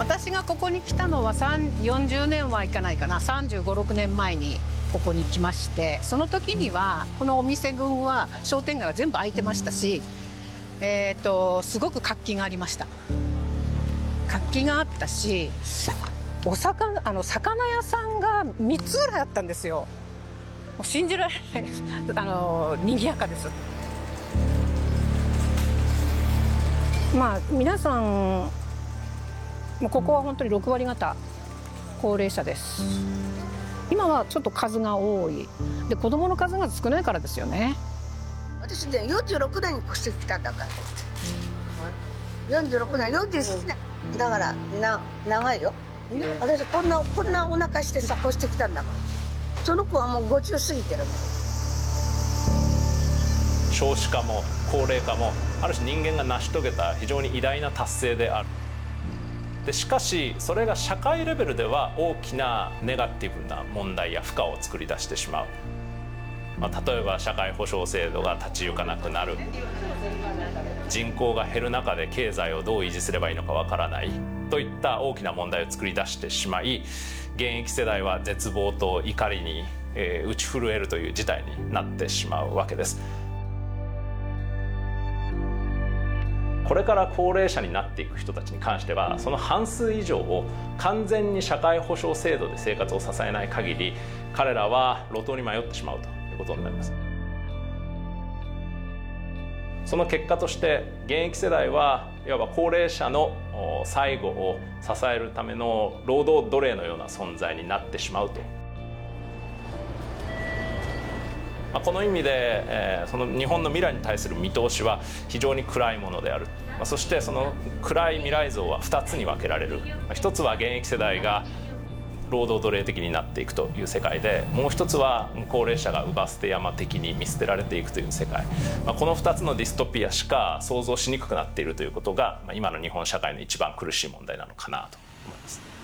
私がここに来たのは40年はいかないかな、35、6年前にここに来まして、その時にはこのお店群は商店街は全部開いてましたし、すごく活気がありました。活気があったし、魚屋さんが3つぐらいあったんですよ。もう信じられない賑やかです。まあ皆さんもうここは本当に6割方高齢者です。今はちょっと数が多いで、子供の数が少ないからですよね。 私ね、46年に越してきたんだから、46年47年だから長いよ。私こんなお腹してさ越してきたんだから、その子はもう50過ぎてる。 少子化も高齢化もある種人間が成し遂げた非常に偉大な達成である。でしかしそれが社会レベルでは大きなネガティブな問題や負荷を作り出してしまう。例えば社会保障制度が立ち行かなくなる、人口が減る中で経済をどう維持すればいいのかわからないといった大きな問題を作り出してしまい、現役世代は絶望と怒りに打ち震えるという事態になってしまうわけです。これから高齢者になっていく人たちに関しては、その半数以上を完全に社会保障制度で生活を支えない限り、彼らは路頭に迷ってしまうということになります。その結果として現役世代はいわば高齢者の最後を支えるための労働奴隷のような存在になってしまうと。この意味で、その日本の未来に対する見通しは非常に暗いものである。そしてその暗い未来像は2つに分けられる。一つは現役世代が労働奴隷的になっていくという世界で、もう一つは高齢者が乳母捨て山的に見捨てられていくという世界。この2つのディストピアしか想像しにくくなっているということが、今の日本社会の一番苦しい問題なのかなと思います。